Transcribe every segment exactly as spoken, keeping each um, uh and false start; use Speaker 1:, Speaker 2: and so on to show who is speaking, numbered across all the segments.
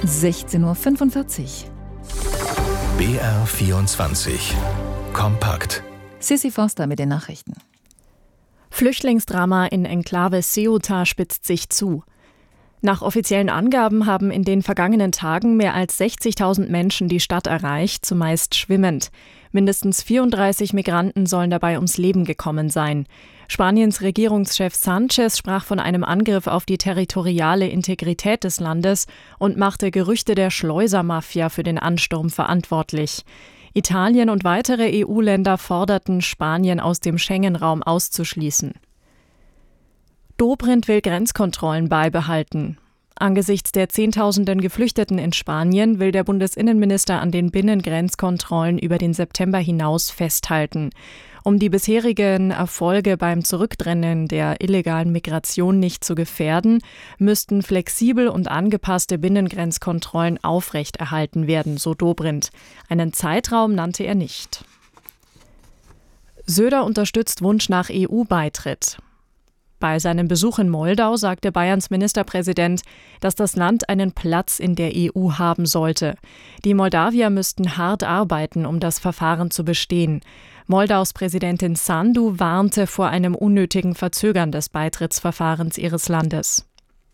Speaker 1: sechzehn Uhr fünfundvierzig.
Speaker 2: B R vierundzwanzig. Kompakt.
Speaker 1: Sissi Foster mit den Nachrichten.
Speaker 3: Flüchtlingsdrama in Enklave Ceuta spitzt sich zu. Nach offiziellen Angaben haben in den vergangenen Tagen mehr als sechzigtausend Menschen die Stadt erreicht, zumeist schwimmend. Mindestens vierunddreißig Migranten sollen dabei ums Leben gekommen sein. Spaniens Regierungschef Sánchez sprach von einem Angriff auf die territoriale Integrität des Landes und machte Gerüchte der Schleusermafia für den Ansturm verantwortlich. Italien und weitere E U-Länder forderten, Spanien aus dem Schengen-Raum auszuschließen. Dobrindt will Grenzkontrollen beibehalten. Angesichts der Zehntausenden Geflüchteten in Spanien will der Bundesinnenminister an den Binnengrenzkontrollen über den September hinaus festhalten. Um die bisherigen Erfolge beim Zurückdrängen der illegalen Migration nicht zu gefährden, müssten flexibel und angepasste Binnengrenzkontrollen aufrechterhalten werden, so Dobrindt. Einen Zeitraum nannte er nicht. Söder unterstützt Wunsch nach E U-Beitritt. Bei seinem Besuch in Moldau sagte Bayerns Ministerpräsident, dass das Land einen Platz in der E U haben sollte. Die Moldawier müssten hart arbeiten, um das Verfahren zu bestehen. Moldaus Präsidentin Sandu warnte vor einem unnötigen Verzögern des Beitrittsverfahrens ihres Landes.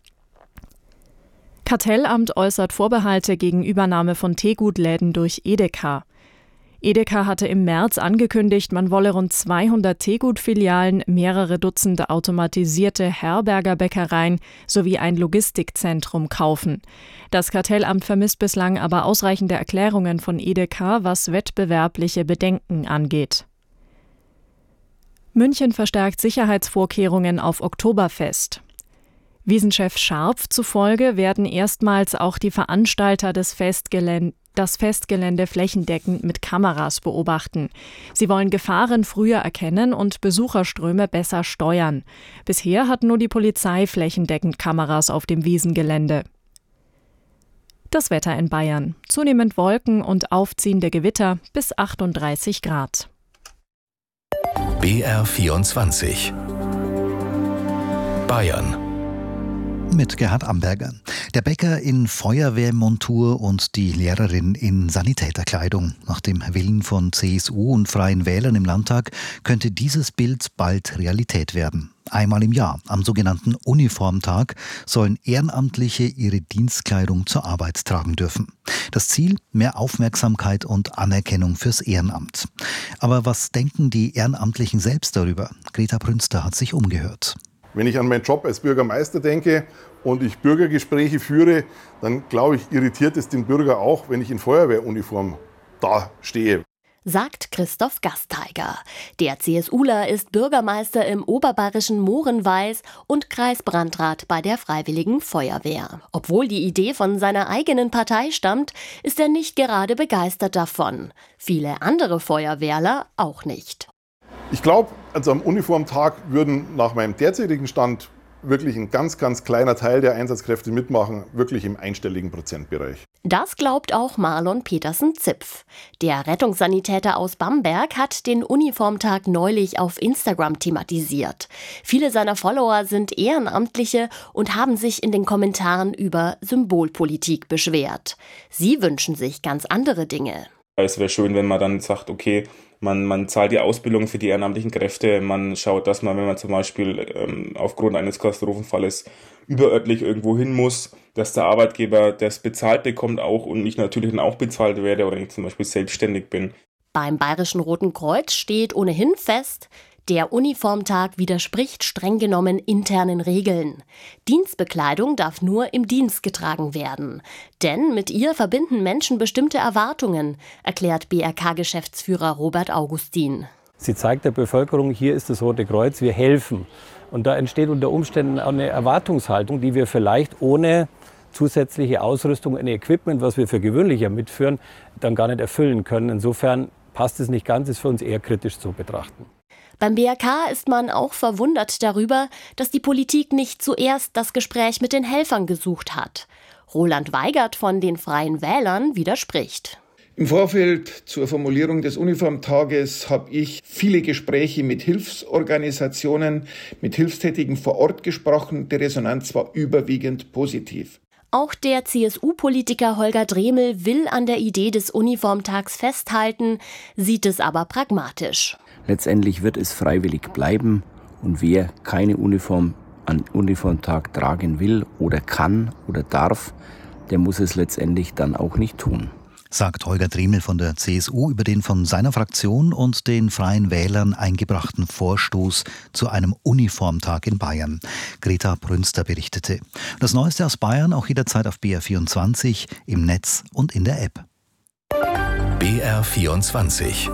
Speaker 3: Kartellamt äußert Vorbehalte gegen Übernahme von Teegutläden durch Edeka. Edeka hatte im März angekündigt, man wolle rund zweihundert Teegut-Filialen, mehrere Dutzende automatisierte Herbergerbäckereien sowie ein Logistikzentrum kaufen. Das Kartellamt vermisst bislang aber ausreichende Erklärungen von Edeka, was wettbewerbliche Bedenken angeht. München verstärkt Sicherheitsvorkehrungen auf Oktoberfest. Wiesenchef Scharpf zufolge werden erstmals auch die Veranstalter des Festgeländes das Festgelände flächendeckend mit Kameras beobachten. Sie wollen Gefahren früher erkennen und Besucherströme besser steuern. Bisher hat nur die Polizei flächendeckend Kameras auf dem Wiesengelände. Das Wetter in Bayern. Zunehmend Wolken und aufziehende Gewitter bis achtunddreißig Grad.
Speaker 2: B R vierundzwanzig. Bayern.
Speaker 4: Mit Gerhard Amberger. Der Bäcker in Feuerwehrmontur und die Lehrerin in Sanitäterkleidung. Nach dem Willen von C S U und Freien Wählern im Landtag könnte dieses Bild bald Realität werden. Einmal im Jahr, am sogenannten Uniformtag, sollen Ehrenamtliche ihre Dienstkleidung zur Arbeit tragen dürfen. Das Ziel? Mehr Aufmerksamkeit und Anerkennung fürs Ehrenamt. Aber was denken die Ehrenamtlichen selbst darüber? Greta Brünster hat sich umgehört.
Speaker 5: Wenn ich an meinen Job als Bürgermeister denke und ich Bürgergespräche führe, dann glaube ich, irritiert es den Bürger auch, wenn ich in Feuerwehruniform da stehe.
Speaker 6: Sagt Christoph Gasteiger. Der CSUler ist Bürgermeister im oberbayerischen Moorenweis und Kreisbrandrat bei der Freiwilligen Feuerwehr. Obwohl die Idee von seiner eigenen Partei stammt, ist er nicht gerade begeistert davon. Viele andere Feuerwehrler auch nicht.
Speaker 5: Ich glaube, also am Uniformtag würden nach meinem derzeitigen Stand wirklich ein ganz, ganz kleiner Teil der Einsatzkräfte mitmachen, wirklich im einstelligen Prozentbereich.
Speaker 6: Das glaubt auch Marlon Petersen-Zipf. Der Rettungssanitäter aus Bamberg hat den Uniformtag neulich auf Instagram thematisiert. Viele seiner Follower sind Ehrenamtliche und haben sich in den Kommentaren über Symbolpolitik beschwert. Sie wünschen sich ganz andere Dinge.
Speaker 7: Es wäre schön, wenn man dann sagt, okay, Man, man zahlt die Ausbildung für die ehrenamtlichen Kräfte, man schaut, dass man, wenn man zum Beispiel ähm, aufgrund eines Katastrophenfalles überörtlich irgendwo hin muss, dass der Arbeitgeber das bezahlt bekommt auch und ich natürlich dann auch bezahlt werde oder ich zum Beispiel selbstständig bin.
Speaker 6: Beim Bayerischen Roten Kreuz steht ohnehin fest, der Uniformtag widerspricht streng genommen internen Regeln. Dienstbekleidung darf nur im Dienst getragen werden. Denn mit ihr verbinden Menschen bestimmte Erwartungen, erklärt B R K-Geschäftsführer Robert Augustin.
Speaker 8: Sie zeigt der Bevölkerung, hier ist das Rote Kreuz, wir helfen. Und da entsteht unter Umständen auch eine Erwartungshaltung, die wir vielleicht ohne zusätzliche Ausrüstung und Equipment, was wir für gewöhnlicher mitführen, dann gar nicht erfüllen können. Insofern passt es nicht ganz, ist für uns eher kritisch zu betrachten.
Speaker 6: Beim B R K ist man auch verwundert darüber, dass die Politik nicht zuerst das Gespräch mit den Helfern gesucht hat. Roland Weigert von den Freien Wählern widerspricht.
Speaker 9: Im Vorfeld zur Formulierung des Uniformtages habe ich viele Gespräche mit Hilfsorganisationen, mit Hilfstätigen vor Ort gesprochen. Die Resonanz war überwiegend positiv.
Speaker 6: Auch der C S U-Politiker Holger Dremel will an der Idee des Uniformtags festhalten, sieht es aber pragmatisch.
Speaker 10: Letztendlich wird es freiwillig bleiben und wer keine Uniform an Uniformtag tragen will oder kann oder darf, der muss es letztendlich dann auch nicht tun.
Speaker 4: Sagt Holger Dremel von der C S U über den von seiner Fraktion und den Freien Wählern eingebrachten Vorstoß zu einem Uniformtag in Bayern. Greta Brünster berichtete. Das Neueste aus Bayern auch jederzeit auf B R vierundzwanzig, im Netz und in der App.
Speaker 2: B R vierundzwanzig.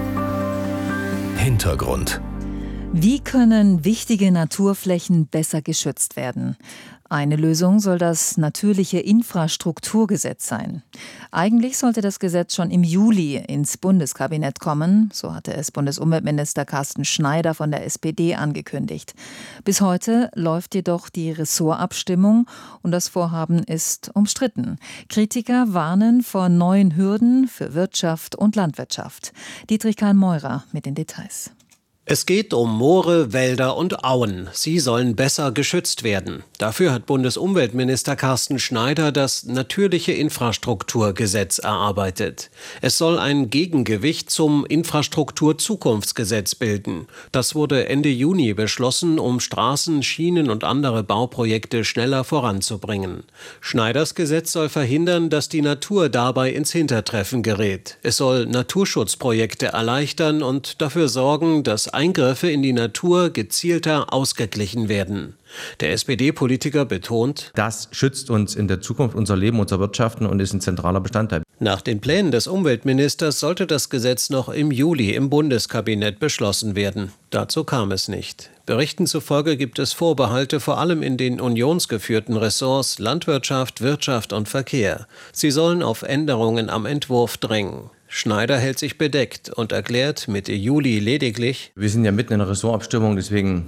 Speaker 2: Hintergrund.
Speaker 1: Wie können wichtige Naturflächen besser geschützt werden? Eine Lösung soll das natürliche Infrastrukturgesetz sein. Eigentlich sollte das Gesetz schon im Juli ins Bundeskabinett kommen, so hatte es Bundesumweltminister Carsten Schneider von der S P D angekündigt. Bis heute läuft jedoch die Ressortabstimmung und das Vorhaben ist umstritten. Kritiker warnen vor neuen Hürden für Wirtschaft und Landwirtschaft. Dietrich Karl-Meurer mit den Details.
Speaker 11: Es geht um Moore, Wälder und Auen. Sie sollen besser geschützt werden. Dafür hat Bundesumweltminister Carsten Schneider das natürliche Infrastrukturgesetz erarbeitet. Es soll ein Gegengewicht zum Infrastrukturzukunftsgesetz bilden. Das wurde Ende Juni beschlossen, um Straßen, Schienen und andere Bauprojekte schneller voranzubringen. Schneiders Gesetz soll verhindern, dass die Natur dabei ins Hintertreffen gerät. Es soll Naturschutzprojekte erleichtern und dafür sorgen, dass Eingriffe in die Natur gezielter ausgeglichen werden. Der S P D-Politiker betont,
Speaker 12: das schützt uns in der Zukunft unser Leben, unser Wirtschaften und ist ein zentraler Bestandteil.
Speaker 11: Nach den Plänen des Umweltministers sollte das Gesetz noch im Juli im Bundeskabinett beschlossen werden. Dazu kam es nicht. Berichten zufolge gibt es Vorbehalte vor allem in den unionsgeführten Ressorts Landwirtschaft, Wirtschaft und Verkehr. Sie sollen auf Änderungen am Entwurf drängen. Schneider hält sich bedeckt und erklärt Mitte Juli lediglich:
Speaker 12: Wir sind ja mitten in einer Ressortabstimmung, deswegen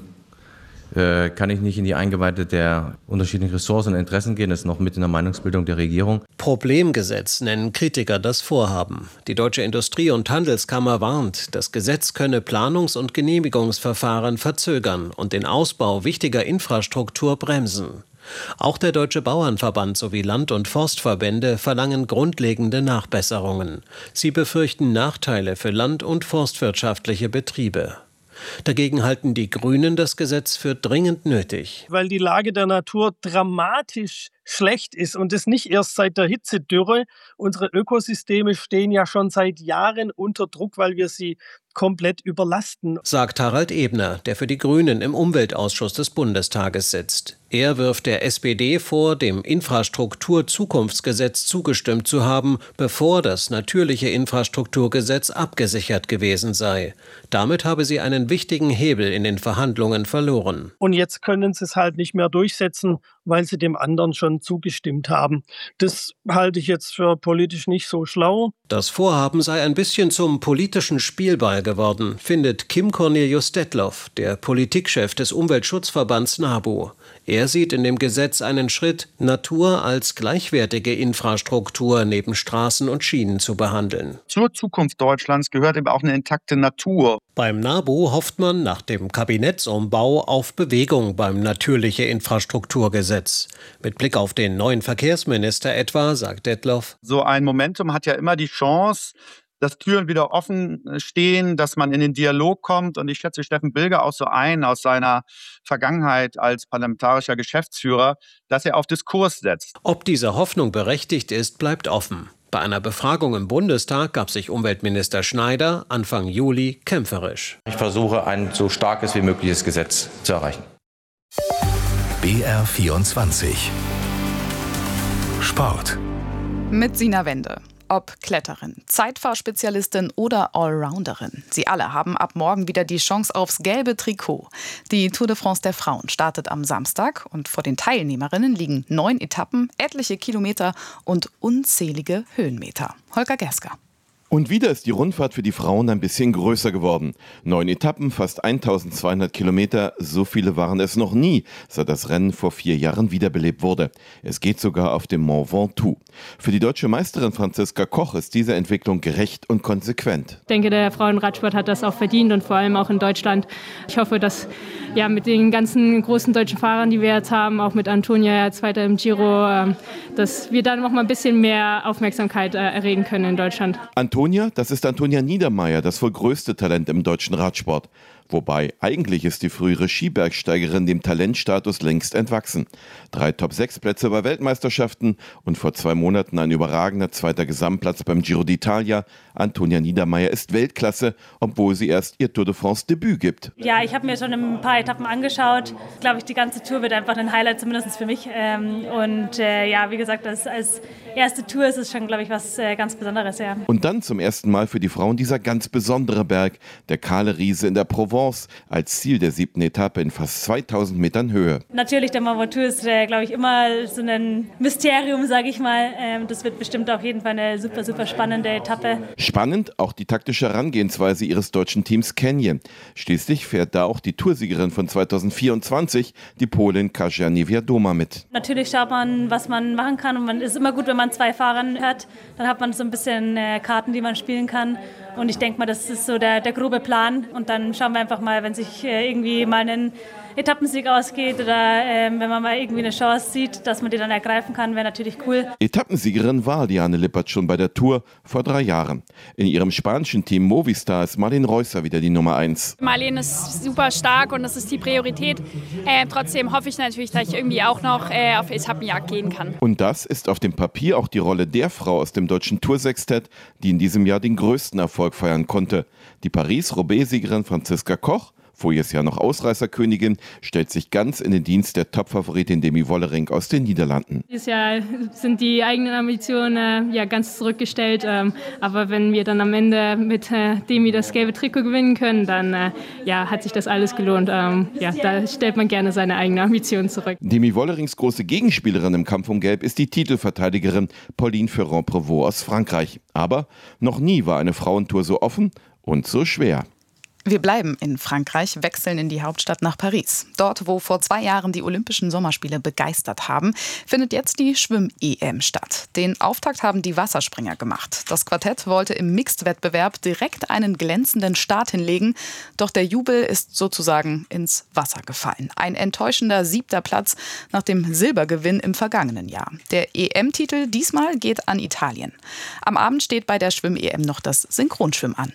Speaker 12: äh, kann ich nicht in die Eingeweihte der unterschiedlichen Ressorts und Interessen gehen. Das ist noch mit in der Meinungsbildung der Regierung.
Speaker 11: Problemgesetz nennen Kritiker das Vorhaben. Die Deutsche Industrie- und Handelskammer warnt, das Gesetz könne Planungs- und Genehmigungsverfahren verzögern und den Ausbau wichtiger Infrastruktur bremsen. Auch der Deutsche Bauernverband sowie Land- und Forstverbände verlangen grundlegende Nachbesserungen. Sie befürchten Nachteile für land- und forstwirtschaftliche Betriebe. Dagegen halten die Grünen das Gesetz für dringend nötig.
Speaker 13: Weil die Lage der Natur dramatisch schlecht ist und das nicht erst seit der Hitzedürre. Unsere Ökosysteme stehen ja schon seit Jahren unter Druck, weil wir sie komplett überlasten,
Speaker 11: sagt Harald Ebner, der für die Grünen im Umweltausschuss des Bundestages sitzt. Er wirft der S P D vor, dem Infrastrukturzukunftsgesetz zugestimmt zu haben, bevor das natürliche Infrastrukturgesetz abgesichert gewesen sei. Damit habe sie einen wichtigen Hebel in den Verhandlungen verloren.
Speaker 13: Und jetzt können sie es halt nicht mehr durchsetzen, weil sie dem anderen schon zugestimmt haben. Das halte ich jetzt für politisch nicht so schlau.
Speaker 11: Das Vorhaben sei ein bisschen zum politischen Spielball geworden, findet Kim Cornelius Detloff, der Politikchef des Umweltschutzverbands NABU. Er sieht in dem Gesetz einen Schritt, Natur als gleichwertige Infrastruktur neben Straßen und Schienen zu behandeln.
Speaker 14: Zur Zukunft Deutschlands gehört eben auch eine intakte Natur.
Speaker 11: Beim NABU hofft man nach dem Kabinettsumbau auf Bewegung beim natürliche Infrastrukturgesetz. Mit Blick auf den neuen Verkehrsminister etwa, sagt Detloff:
Speaker 14: So ein Momentum hat ja immer die Chance, dass Türen wieder offen stehen, dass man in den Dialog kommt. Und ich schätze Steffen Bilger auch so ein aus seiner Vergangenheit als parlamentarischer Geschäftsführer, dass er auf Diskurs setzt.
Speaker 11: Ob diese Hoffnung berechtigt ist, bleibt offen. Bei einer Befragung im Bundestag gab sich Umweltminister Schneider Anfang Juli kämpferisch.
Speaker 12: Ich versuche, ein so starkes wie mögliches Gesetz zu erreichen.
Speaker 2: B R vierundzwanzig. Sport.
Speaker 15: Mit Sina Wende. Ob Kletterin, Zeitfahrspezialistin oder Allrounderin. Sie alle haben ab morgen wieder die Chance aufs gelbe Trikot. Die Tour de France der Frauen startet am Samstag und vor den Teilnehmerinnen liegen neun Etappen, etliche Kilometer und unzählige Höhenmeter. Holger Gersker.
Speaker 16: Und wieder ist die Rundfahrt für die Frauen ein bisschen größer geworden. Neun Etappen, fast eintausendzweihundert Kilometer, so viele waren es noch nie, seit das Rennen vor vier Jahren wiederbelebt wurde. Es geht sogar auf dem Mont Ventoux. Für die deutsche Meisterin Franziska Koch ist diese Entwicklung gerecht und konsequent.
Speaker 17: Ich denke, der Frauenradsport hat das auch verdient und vor allem auch in Deutschland. Ich hoffe, dass ja, mit den ganzen großen deutschen Fahrern, die wir jetzt haben, auch mit Antonia, Zweiter im Giro, dass wir dann noch mal ein bisschen mehr Aufmerksamkeit erregen können in Deutschland.
Speaker 16: Antonia, das ist Antonia Niedermeyer, das wohl größte Talent im deutschen Radsport. Wobei, eigentlich ist die frühere Skibergsteigerin dem Talentstatus längst entwachsen. Drei Top sechs Plätze bei Weltmeisterschaften und vor zwei Monaten ein überragender zweiter Gesamtplatz beim Giro d'Italia. Antonia Niedermeyer ist Weltklasse, obwohl sie erst ihr Tour de France Debüt gibt.
Speaker 18: Ja, ich habe mir schon ein paar Etappen angeschaut. Glaube ich, die ganze Tour wird einfach ein Highlight, zumindest für mich. Und äh, ja, wie gesagt, als, als erste Tour ist es schon, glaube ich, was äh, ganz Besonderes. Ja.
Speaker 16: Und dann zum ersten Mal für die Frauen dieser ganz besondere Berg, der Kahle Riese in der Provence, als Ziel der siebten Etappe in fast zweitausend Metern Höhe.
Speaker 18: Natürlich, der Mont Ventoux ist, äh, glaube ich, immer so ein Mysterium, sage ich mal. Ähm, das wird bestimmt auf jeden Fall eine super, super spannende Etappe.
Speaker 16: Spannend auch die taktische Herangehensweise ihres deutschen Teams Canyon. Schließlich fährt da auch die Toursiegerin von zweitausendvierundzwanzig, die Polin Kasia Niewiadoma, mit.
Speaker 18: Natürlich schaut man, was man machen kann, und man ist immer gut, wenn man zwei Fahrern hat. Dann hat man so ein bisschen äh, Karten, die man spielen kann. Und ich denke mal, das ist so der, der grobe Plan. Und dann schauen wir einfach mal, wenn sich äh, irgendwie mal ein Etappensieg ausgeht oder äh, wenn man mal irgendwie eine Chance sieht, dass man die dann ergreifen kann, wäre natürlich cool.
Speaker 16: Etappensiegerin war Liane Lippert schon bei der Tour vor drei Jahren. In ihrem spanischen Team Movistar ist Marlene Reusser wieder die Nummer eins.
Speaker 19: Marlene ist super stark und das ist die Priorität. Äh, trotzdem hoffe ich natürlich, dass ich irgendwie auch noch äh, auf Etappenjagd gehen kann.
Speaker 16: Und das ist auf dem Papier auch die Rolle der Frau aus dem deutschen Toursextett, die in diesem Jahr den größten Erfolg feiern konnte. Die Paris-Roubaix-Siegerin Franziska Koch, voriges Jahr noch Ausreißerkönigin, stellt sich ganz in den Dienst der Topfavoritin Demi Wollering aus den Niederlanden.
Speaker 17: Dieses Jahr sind die eigenen Ambitionen äh, ja, ganz zurückgestellt. Ähm, aber wenn wir dann am Ende mit äh, Demi das gelbe Trikot gewinnen können, dann äh, ja, hat sich das alles gelohnt. Ähm, ja, da stellt man gerne seine eigenen Ambitionen zurück.
Speaker 16: Demi Wollerings große Gegenspielerin im Kampf um Gelb ist die Titelverteidigerin Pauline Ferrand-Prévot aus Frankreich. Aber noch nie war eine Frauentour so offen und so schwer.
Speaker 15: Wir bleiben in Frankreich, wechseln in die Hauptstadt nach Paris. Dort, wo vor zwei Jahren die Olympischen Sommerspiele begeistert haben, findet jetzt die Schwimm-E M statt. Den Auftakt haben die Wasserspringer gemacht. Das Quartett wollte im Mixed-Wettbewerb direkt einen glänzenden Start hinlegen. Doch der Jubel ist sozusagen ins Wasser gefallen. Ein enttäuschender siebter Platz nach dem Silbergewinn im vergangenen Jahr. Der E M-Titel diesmal geht an Italien. Am Abend steht bei der Schwimm-E M noch das Synchronschwimmen an.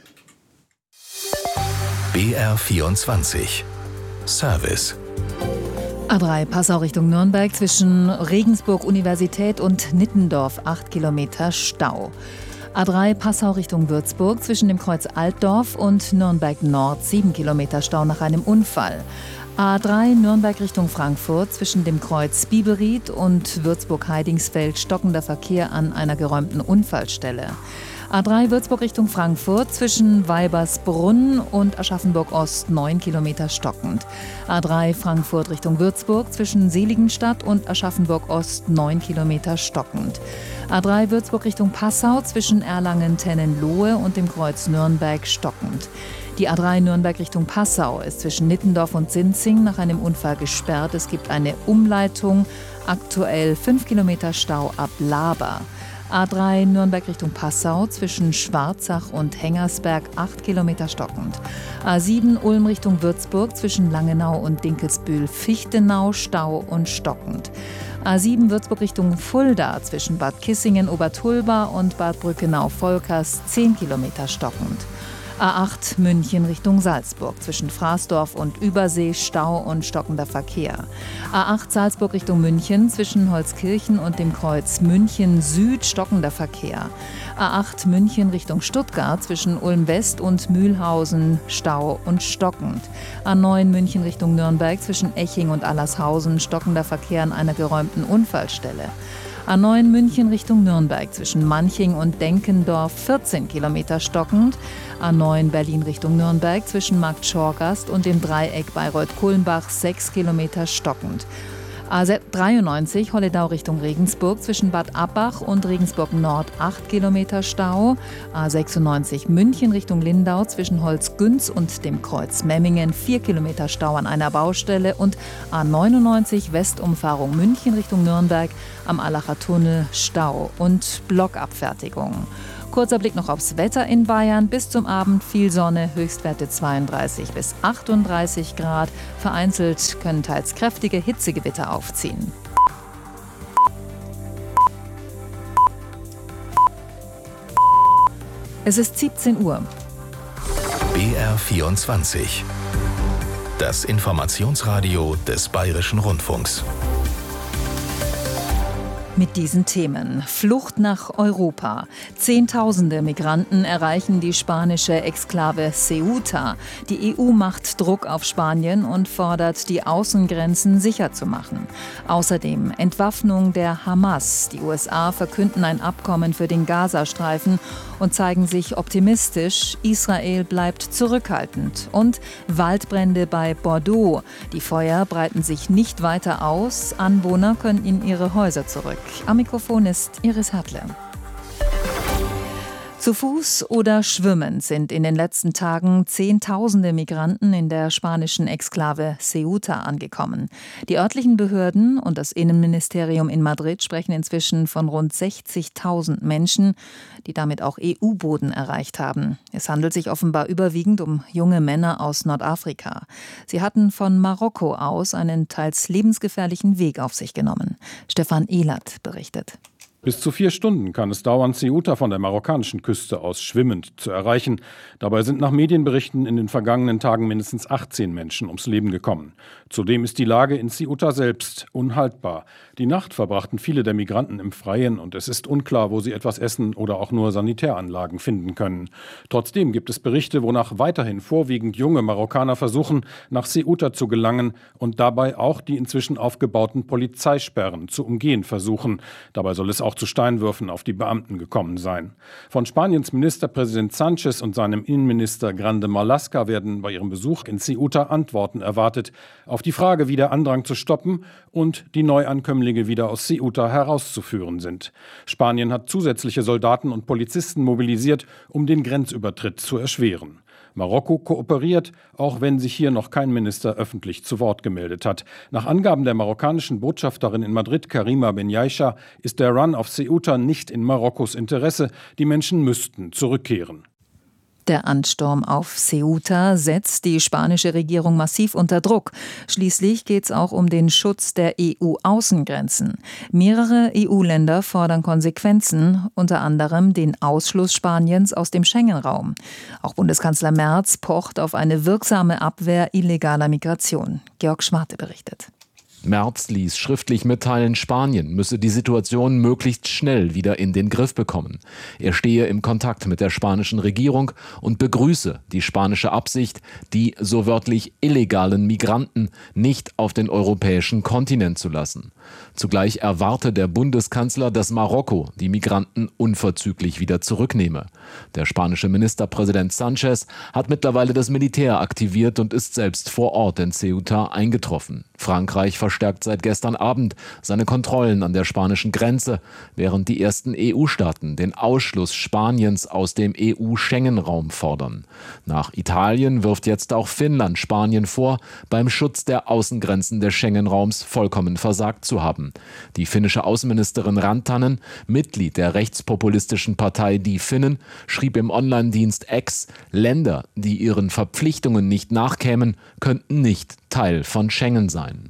Speaker 2: B R vierundzwanzig Service.
Speaker 1: A drei Passau Richtung Nürnberg zwischen Regensburg Universität und Nittendorf acht Kilometer Stau. A drei Passau Richtung Würzburg zwischen dem Kreuz Altdorf und Nürnberg Nord sieben Kilometer Stau nach einem Unfall. A drei Nürnberg Richtung Frankfurt zwischen dem Kreuz Bieberied und Würzburg-Heidingsfeld stockender Verkehr an einer geräumten Unfallstelle. A drei Würzburg Richtung Frankfurt zwischen Weibersbrunn und Aschaffenburg-Ost neun Kilometer stockend. A drei Frankfurt Richtung Würzburg zwischen Seligenstadt und Aschaffenburg-Ost neun Kilometer stockend. A drei Würzburg Richtung Passau zwischen Erlangen-Tennenlohe und dem Kreuz Nürnberg stockend. Die A drei Nürnberg Richtung Passau ist zwischen Nittendorf und Sinzing nach einem Unfall gesperrt. Es gibt eine Umleitung, aktuell fünf Kilometer Stau ab Laber. A drei Nürnberg Richtung Passau zwischen Schwarzach und Hengersberg acht Kilometer stockend. A sieben Ulm Richtung Würzburg zwischen Langenau und Dinkelsbühl-Fichtenau Stau und stockend. A sieben Würzburg Richtung Fulda zwischen Bad Kissingen Obertulba und Bad Brückenau-Volkers zehn Kilometer stockend. A acht München Richtung Salzburg zwischen Fraßdorf und Übersee Stau und stockender Verkehr. A acht Salzburg Richtung München zwischen Holzkirchen und dem Kreuz München Süd stockender Verkehr. A acht München Richtung Stuttgart zwischen Ulm West und Mühlhausen Stau und stockend. A neun München Richtung Nürnberg zwischen Eching und Allershausen stockender Verkehr an einer geräumten Unfallstelle. A neun München Richtung Nürnberg zwischen Manching und Denkendorf vierzehn Kilometer stockend. A neun Berlin Richtung Nürnberg zwischen Markt Schorgast und dem Dreieck Bayreuth-Kulmbach sechs Kilometer stockend. A dreiundneunzig Holledau Richtung Regensburg zwischen Bad Abbach und Regensburg Nord acht Kilometer Stau. A sechsundneunzig München Richtung Lindau zwischen Holzgünz und dem Kreuz Memmingen vier Kilometer Stau an einer Baustelle. Und A neunundneunzig Westumfahrung München Richtung Nürnberg am Allacher Tunnel Stau und Blockabfertigung. Kurzer Blick noch aufs Wetter in Bayern. Bis zum Abend viel Sonne, Höchstwerte zweiunddreißig bis achtunddreißig Grad. Vereinzelt können teils kräftige Hitzegewitter aufziehen. Es ist siebzehn Uhr.
Speaker 2: B R vierundzwanzig. Das Informationsradio des Bayerischen Rundfunks.
Speaker 1: Mit diesen Themen. Flucht nach Europa. Zehntausende Migranten erreichen die spanische Exklave Ceuta. Die E U macht Druck auf Spanien und fordert, die Außengrenzen sicher zu machen. Außerdem Entwaffnung der Hamas. Die U S A verkünden ein Abkommen für den Gazastreifen und zeigen sich optimistisch. Israel bleibt zurückhaltend. Und Waldbrände bei Bordeaux. Die Feuer breiten sich nicht weiter aus. Anwohner können in ihre Häuser zurück. Am Mikrofon ist Iris Hartle. Zu Fuß oder schwimmend sind in den letzten Tagen Zehntausende Migranten in der spanischen Exklave Ceuta angekommen. Die örtlichen Behörden und das Innenministerium in Madrid sprechen inzwischen von rund sechzigtausend Menschen, die damit auch E U-Boden erreicht haben. Es handelt sich offenbar überwiegend um junge Männer aus Nordafrika. Sie hatten von Marokko aus einen teils lebensgefährlichen Weg auf sich genommen. Stefan Ehlert berichtet.
Speaker 20: Bis zu vier Stunden kann es dauern, Ceuta von der marokkanischen Küste aus schwimmend zu erreichen. Dabei sind nach Medienberichten in den vergangenen Tagen mindestens achtzehn Menschen ums Leben gekommen. Zudem ist die Lage in Ceuta selbst unhaltbar. Die Nacht verbrachten viele der Migranten im Freien und es ist unklar, wo sie etwas essen oder auch nur Sanitäranlagen finden können. Trotzdem gibt es Berichte, wonach weiterhin vorwiegend junge Marokkaner versuchen, nach Ceuta zu gelangen und dabei auch die inzwischen aufgebauten Polizeisperren zu umgehen versuchen. Dabei soll es auch zu Steinwürfen auf die Beamten gekommen sein. Von Spaniens Ministerpräsident Sánchez und seinem Innenminister Grande Marlaska werden bei ihrem Besuch in Ceuta Antworten erwartet auf die Frage, wie der Andrang zu stoppen und die Neuankömmlinge wieder aus Ceuta herauszuführen sind. Spanien hat zusätzliche Soldaten und Polizisten mobilisiert, um den Grenzübertritt zu erschweren. Marokko kooperiert, auch wenn sich hier noch kein Minister öffentlich zu Wort gemeldet hat. Nach Angaben der marokkanischen Botschafterin in Madrid, Karima Benyaisha, ist der Run auf Ceuta nicht in Marokkos Interesse. Die Menschen müssten zurückkehren.
Speaker 1: Der Ansturm auf Ceuta setzt die spanische Regierung massiv unter Druck. Schließlich geht es auch um den Schutz der E U-Außengrenzen. Mehrere E U-Länder fordern Konsequenzen, unter anderem den Ausschluss Spaniens aus dem Schengen-Raum. Auch Bundeskanzler Merz pocht auf eine wirksame Abwehr illegaler Migration. Georg Schwarte berichtet.
Speaker 21: Merz ließ schriftlich mitteilen, Spanien müsse die Situation möglichst schnell wieder in den Griff bekommen. Er stehe im Kontakt mit der spanischen Regierung und begrüße die spanische Absicht, die so wörtlich illegalen Migranten nicht auf den europäischen Kontinent zu lassen. Zugleich erwarte der Bundeskanzler, dass Marokko die Migranten unverzüglich wieder zurücknehme. Der spanische Ministerpräsident Sánchez hat mittlerweile das Militär aktiviert und ist selbst vor Ort in Ceuta eingetroffen. Frankreich verstärkt seit gestern Abend seine Kontrollen an der spanischen Grenze, während die ersten E U-Staaten den Ausschluss Spaniens aus dem E U-Schengen-Raum fordern. Nach Italien wirft jetzt auch Finnland Spanien vor, beim Schutz der Außengrenzen des Schengen-Raums vollkommen versagt zu haben. Die finnische Außenministerin Rantanen, Mitglied der rechtspopulistischen Partei Die Finnen, schrieb im Online-Dienst X, Länder, die ihren Verpflichtungen nicht nachkämen, könnten nicht Teil von Schengen sein.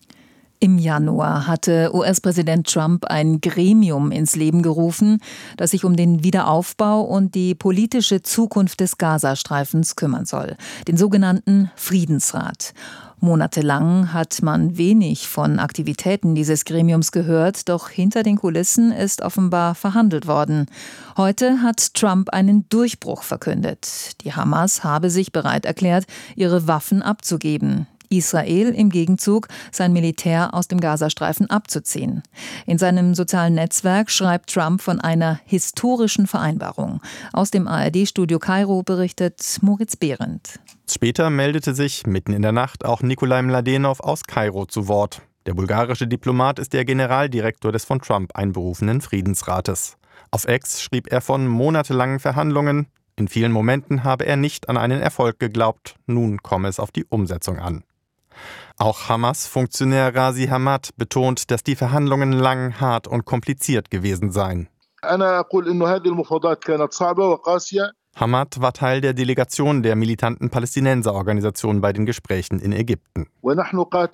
Speaker 1: Im Januar hatte U S-Präsident Trump ein Gremium ins Leben gerufen, das sich um den Wiederaufbau und die politische Zukunft des Gazastreifens kümmern soll, den sogenannten Friedensrat. Monatelang hat man wenig von Aktivitäten dieses Gremiums gehört, doch hinter den Kulissen ist offenbar verhandelt worden. Heute hat Trump einen Durchbruch verkündet. Die Hamas habe sich bereit erklärt, ihre Waffen abzugeben. Israel im Gegenzug sein Militär aus dem Gazastreifen abzuziehen. In seinem sozialen Netzwerk schreibt Trump von einer historischen Vereinbarung. Aus dem A R D-Studio Kairo berichtet Moritz Behrendt.
Speaker 22: Später meldete sich mitten in der Nacht auch Nikolai Mladenov aus Kairo zu Wort.
Speaker 3: Der bulgarische Diplomat ist der Generaldirektor des von Trump einberufenen Friedensrates. Auf X schrieb er von monatelangen Verhandlungen. In vielen Momenten habe er nicht an einen Erfolg geglaubt. Nun komme es auf die Umsetzung an. Auch Hamas-Funktionär Ghazi Hamad betont, dass die Verhandlungen lang, hart und kompliziert gewesen seien. Hamad war Teil der Delegation der militanten Palästinenserorganisation bei den Gesprächen in Ägypten.